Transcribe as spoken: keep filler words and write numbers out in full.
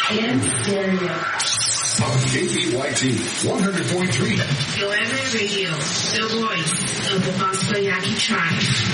and stereo. On K B Y T one hundred point three. Yo M A Radio, the voice of the Basbayaki tribe.